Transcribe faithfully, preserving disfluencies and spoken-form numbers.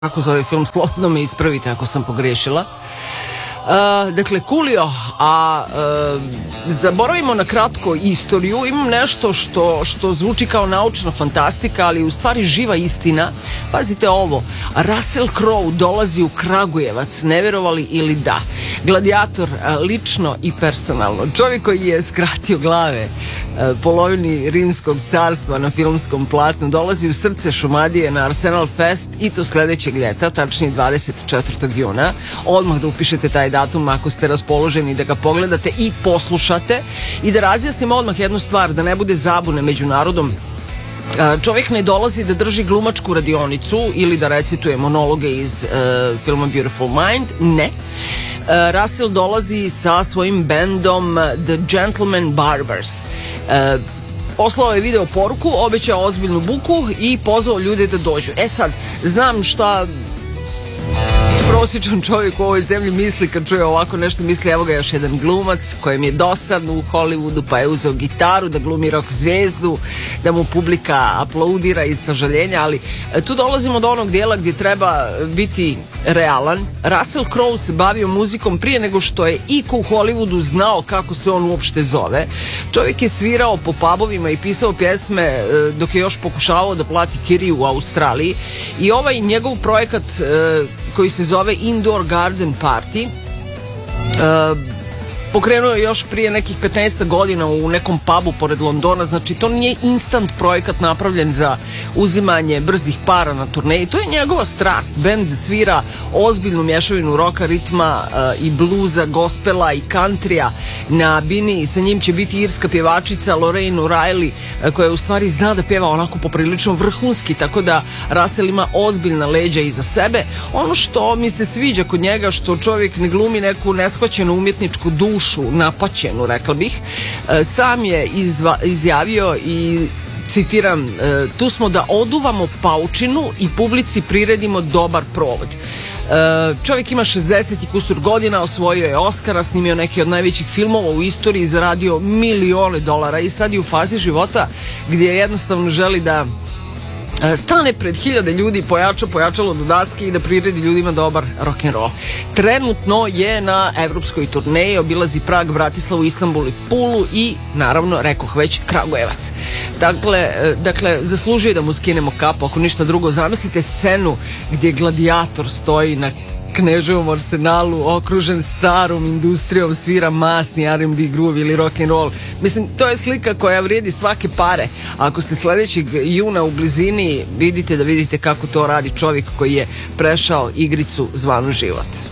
kako zove film, slobodno me ispravite ako sam pogrešila. Uh, dakle, Coolio, a uh, zaboravimo na kratko istoriju. Imam nešto što, što zvuči kao naučna fantastika, ali u stvari živa istina. Pazite ovo, Russell Crowe dolazi u Kragujevac, ne verovali ili da. Gladijator, uh, lično i personalno, čovjek koji je skratio glave uh, polovini rimskog carstva na filmskom platnu, dolazi u srce Šumadije na Arsenal Fest, i to sledećeg ljeta, tačnije dvadeset četvrtog juna. Odmah da upišete taj datum ako ste raspoloženi da ga pogledate i poslušate. I da razjasnim odmah jednu stvar, da ne bude zabune među narodom. Čovjek ne dolazi da drži glumačku radionicu ili da recituje monologe iz uh, filma Beautiful Mind, ne. Uh, Russell dolazi sa svojim bendom The Gentleman Barbers. Uh, Poslao je video poruku, obećao ozbiljnu buku i pozvao ljude da dođu. E sad, znam šta prosječan čovjek u ovoj zemlji misli kad čuje ovako nešto. Misli, evo ga još jedan glumac kojem je dosadno u Hollywoodu, pa je uzeo gitaru da glumi rock zvijezdu, da mu publika aplaudira iz sažaljenja. Ali tu dolazimo do onog dijela gdje treba biti realan. Russell Crowe se bavio muzikom prije nego što je iko u Hollywoodu znao kako se on uopšte zove. Čovjek je svirao po pubovima i pisao pjesme dok je još pokušavao da plati kiriju u Australiji. I ovaj njegov projekat koji se zove Indoor Garden Party uh, pokrenuo je još prije nekih petnaest godina u nekom pubu pored Londona. Znači to nije instant projekat napravljen za uzimanje brzih para na turneji, to je njegova strast. Bend svira ozbiljnu mješavinu roka, ritma uh, i bluza, gospela i countrya. Na bini sa njim će biti irska pjevačica Lorraine O'Reilly, uh, koja u stvari zna da pjeva onako poprilično vrhunski, tako da Russell ima ozbiljna leđa iza sebe. Ono što mi se sviđa kod njega, što čovjek ne glumi neku neshvaćenu umjetničku dušu, napaćenu, rekla bih. Sam je izva, izjavio i citiram, tu smo da oduvamo paučinu i publici priredimo dobar provod. Čovjek ima šezdeset i kusur godina, osvojio je Oscara, snimio neki od najvećih filmova u istoriji, zaradio milione dolara i sad je u fazi života gdje jednostavno želi da stane pred hiljade ljudi, pojača pojačalo do daske i da priredi ljudima dobar rock'n'roll. Trenutno je na evropskoj turneji, obilazi Prag, Bratislavu, Istanbul i Pulu i naravno, rekoh već, Kragujevac. Dakle, dakle, zaslužuje da mu skinemo kapu, ako ništa drugo. Zamislite scenu gdje gladijator stoji na Kneževom arsenalu, okružen starom industrijom, svira masni R and B groove ili rock and roll. Mislim, to je slika koja vrijedi svake pare. Ako ste sljedećeg juna u blizini, vidite da vidite kako to radi čovjek koji je prešao igricu zvanu život.